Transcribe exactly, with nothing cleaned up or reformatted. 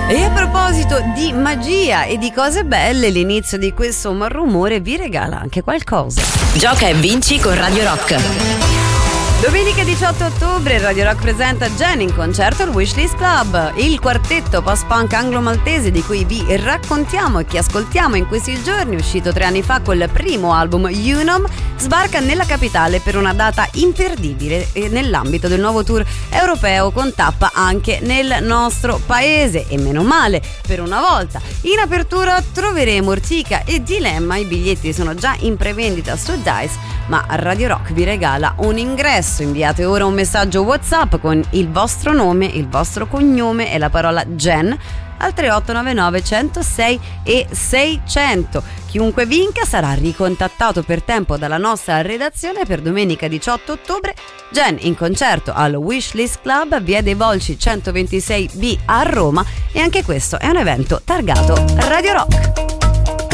E a proposito di magia e di cose belle, l'inizio di questo Malrumore vi regala anche qualcosa. Gioca e vinci con Radio Rock. Domenica diciotto ottobre Radio Rock presenta Jen in concerto al Wishlist Club, il quartetto post-punk anglo-maltese di cui vi raccontiamo e che ascoltiamo in questi giorni, uscito tre anni fa col primo album Unum, sbarca nella capitale per una data imperdibile nell'ambito del nuovo tour europeo con tappa anche nel nostro paese, e meno male, per una volta. In apertura troveremo Ortica e Dilemma, i biglietti sono già in prevendita su Dice, ma Radio Rock vi regala un ingresso. Inviate ora un messaggio WhatsApp con il vostro nome, il vostro cognome e la parola Jen al tre otto nove nove uno zero sei e seicento. Chiunque vinca sarà ricontattato per tempo dalla nostra redazione per domenica diciotto ottobre. Jen in concerto al Wishlist Club, via dei Volsci centoventisei B a Roma, e anche questo è un evento targato Radio Rock.